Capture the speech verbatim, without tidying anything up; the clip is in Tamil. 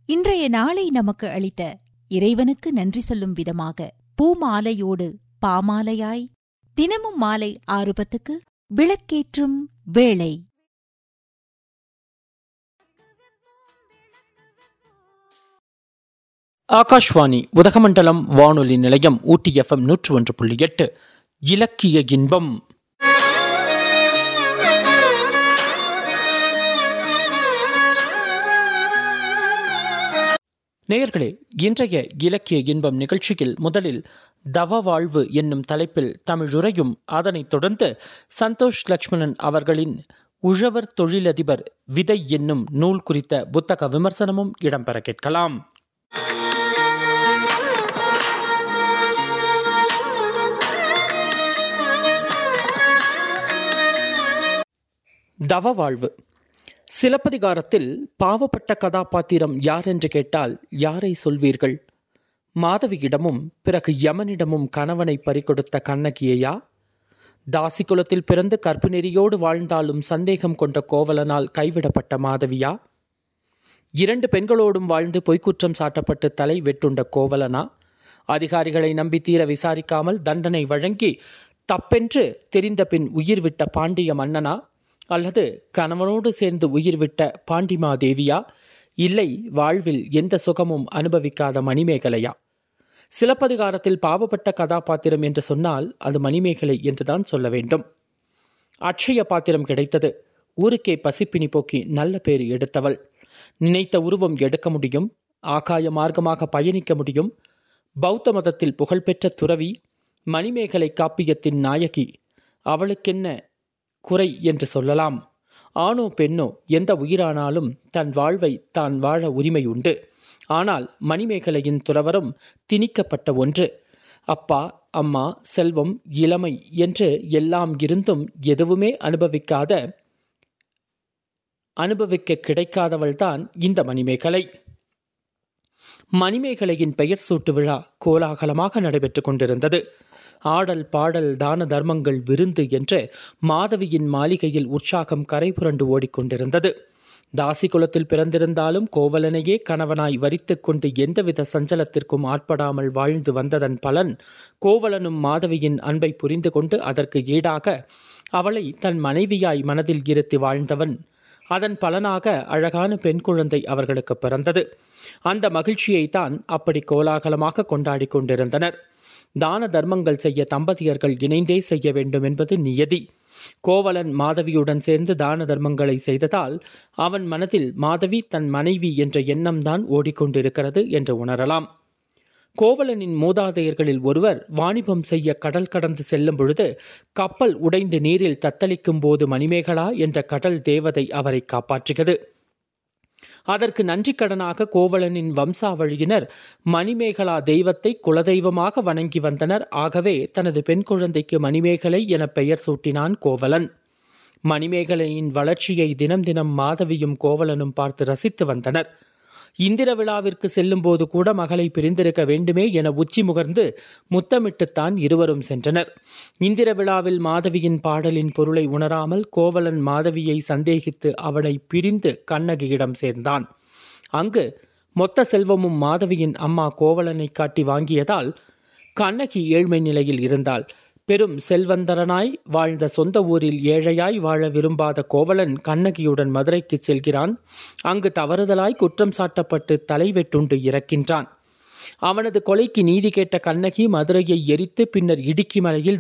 இன்றைய நாளை நமக்கு அளித்த இறைவனுக்கு நன்றி சொல்லும் விதமாக பூமாலையோடு பாமாலையாய் தினமும் மாலை ஆறு பத்துக்கு விளக்கேற்றும் வேளை. ஆகாஷ்வாணி உதகமண்டலம் வானொலி நிலையம் ஊட்டி எஃப்எம் நூற்று ஒன்று புள்ளி எட்டு. இலக்கிய இன்பம். நேயர்களே, இன்றைய இலக்கிய இன்பம் நிகழ்ச்சியில் முதலில் தவ வாழ்வு என்னும் தலைப்பில் தமிழுரையும், அதனைத் தொடர்ந்து சந்தோஷ் லட்சுமணன் அவர்களின் உழவர் தொழிலதிபர் விதை என்னும் நூல் குறித்த புத்தக விமர்சனமும் இடம்பெற கேட்கலாம். தவ வாழ்வு. சிலப்பதிகாரத்தில் பாவப்பட்ட கதாபாத்திரம் யார் என்று கேட்டால் யாரை சொல்வீர்கள்? மாதவியிடமும் பிறகு யமனிடமும் கணவனை பறிகொடுத்த கண்ணகியையா? தாசி குலத்தில் பிறந்து கற்பு நெறியோடு வாழ்ந்தாலும் சந்தேகம் கொண்ட கோவலனால் கைவிடப்பட்ட மாதவியா? இரண்டு பெண்களோடும் வாழ்ந்து பொய்க்குற்றம் சாட்டப்பட்டு தலை வெட்டுண்ட கோவலனா? அதிகாரிகளை நம்பி தீர விசாரிக்காமல் தண்டனை வழங்கி தப்பென்று தெரிந்த பின் உயிர் விட்ட பாண்டிய மன்னனா? அல்லது கணவனோடு சேர்ந்து உயிர் விட்ட பாண்டிமாதேவியா? இல்லை, வாழ்வில் எந்த சுகமும் அனுபவிக்காத மணிமேகலையா? சிலப்பதிகாரத்தில் பாவப்பட்ட கதாபாத்திரம் என்று சொன்னால் அது மணிமேகலை என்றுதான் சொல்ல வேண்டும். அட்சய பாத்திரம் கிடைத்தது. ஊருக்கே பசிப்பினி போக்கி நல்ல பேர் எடுத்தவள். நினைத்த உருவம் எடுக்க முடியும், ஆகாய மார்க்கமாக பயணிக்க முடியும். பௌத்த மதத்தில் புகழ்பெற்ற துறவி, மணிமேகலை காப்பியத்தின் நாயகி. அவளுக்கென்ன குறை என்று சொல்லலாம்? ஆணோ பெண்ணோ எந்த உயிரானாலும் தன் வாழ்வை தான் வாழ உரிமை உண்டு. ஆனால் மணிமேகலையின் துறவரம் திணிக்கப்பட்ட ஒன்று. அப்பா, அம்மா, செல்வம், இளமை என்று எல்லாம் இருந்தும் எதுவுமே அனுபவிக்காத அனுபவிக்க கிடைக்காதவள்தான் இந்த மணிமேகலை. மணிமேகலையின் பெயர் சூட்டு விழா கோலாகலமாக நடைபெற்று கொண்டிருந்தது. ஆடல், பாடல், தான தர்மங்கள், விருந்து என்று மாதவியின் மாளிகையில் உற்சாகம் கரை புரண்டு ஓடிக்கொண்டிருந்தது. தாசி குலத்தில் பிறந்திருந்தாலும் கோவலனையே கணவனாய் வரித்து கொண்டு எந்தவித சஞ்சலத்திற்கும் ஆட்படாமல் வாழ்ந்து வந்ததன் பலன், கோவலனும் மாதவியின் அன்பை புரிந்து கொண்டு அதற்கு ஈடாக அவளை தன் மனைவியாய் மனதில் இருத்தி வாழ்ந்தவன். அதன் பலனாக அழகான பெண் குழந்தை அவர்களுக்கு பிறந்தது. அந்த மகிழ்ச்சியை தான் அப்படி கோலாகலமாக கொண்டாடி கொண்டிருந்தனர். தான தர்மங்கள் செய்ய தம்பதியர்கள் இணைந்தே செய்ய வேண்டும் என்பது நியதி. கோவலன் மாதவியுடன் சேர்ந்து தான தர்மங்களை செய்ததால் அவன் மனதில் மாதவி தன் மனைவி என்ற எண்ணம்தான் ஓடிக்கொண்டிருக்கிறது என்று உணரலாம். கோவலனின் மூதாதையர்களில் ஒருவர் வாணிபம் செய்ய கடல் கடந்து செல்லும் பொழுது கப்பல் உடைந்து நீரில் தத்தளிக்கும் போது மணிமேகலா என்ற கடல் தேவதை அவரை காப்பாற்றியது. அதற்கு நன்றி கடனாக கோவலனின் வம்சாவழியினர் மணிமேகலா தெய்வத்தை குலதெய்வமாக வணங்கி வந்தனர். ஆகவே தனது பெண் குழந்தைக்கு மணிமேகலை என பெயர் சூட்டினான் கோவலன். மணிமேகலையின் வளர்ச்சியை தினம் தினம் மாதவியும் கோவலனும் பார்த்து ரசித்து வந்தனர். இந்திர விழாவிற்கு செல்லும் போது கூட மகளை பிரிந்திருக்க வேண்டுமே என உச்சி முகர்ந்து முத்தமிட்டுத்தான் இருவரும் சென்றனர். இந்திர விழாவில் மாதவியின் பாடலின் பொருளை உணராமல் கோவலன் மாதவியை சந்தேகித்து அவனை பிரிந்து கண்ணகியிடம் சேர்ந்தான். அங்கு மொத்த செல்வமும் மாதவியின் அம்மா கோவலனை காட்டி வாங்கியதால் கண்ணகி ஏழ்மை நிலையில் இருந்தாள். பெரும் செல்வந்தரனாய் வாழ்ந்த சொந்த ஊரில் ஏழையாய் வாழ விரும்பாத கோவலன் கண்ணகியுடன் மதுரைக்கு செல்கிறான். அங்கு தவறுதலாய் குற்றம் சாட்டப்பட்டு தலைவெட்டுண்டு இறக்கின்றான். அவனது கொலைக்கு நீதி கேட்ட கண்ணகி மதுரையை எரித்து பின்னர் இடுக்கி மலையில்